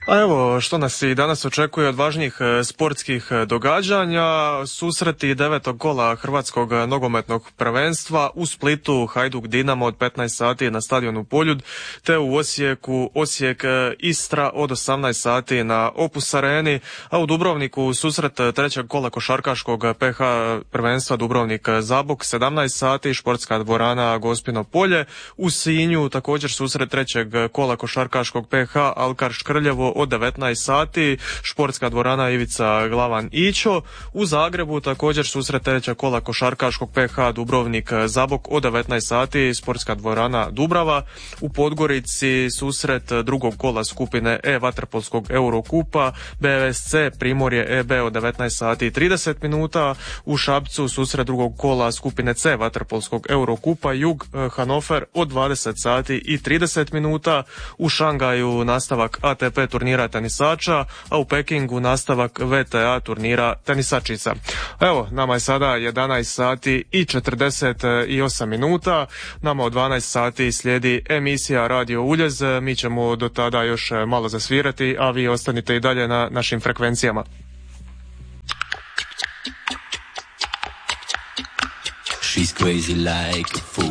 A evo što nas i danas očekuje od važnijih sportskih događanja. Susreti 9. kola Hrvatskog nogometnog prvenstva u Splitu, Hajduk Dinamo od 15 sati na stadionu Poljud, te u Osijeku Osijek Istra od 18 sati na Opus Areni, a u Dubrovniku susret 3. kola košarkaškog PH prvenstva Dubrovnik Zabok 17 sati, športska dvorana Gospino polje. U Sinju također susret 3. kola košarkaškog PH Alkar Škrljevo od 19 sati, športska dvorana Ivica Glavan Ićo. U Zagrebu također susret 3. kola košarkaškog PH Dubrovnik Zabok od 19 sati, sportska dvorana Dubrava. U Podgorici susret 2. kola skupine E vaterpolskog Eurokupa BVSC Primorje EB od 19 sati i 30 minuta. U Šapcu susret 2. kola skupine C vaterpolskog Eurokupa Jug Hanover od 20 sati i 30 minuta. U Šangaju nastavak ATP turnira tenisača, a u Pekingu nastavak VTA turnira tenisačica. Evo, nama je sada 11 sati i 48 minuta. Nama od 12 sati slijedi emisija Radio Uljez. Mi ćemo do tada još malo zasvirati, a vi ostanite i dalje na našim frekvencijama. She's crazy like a fool.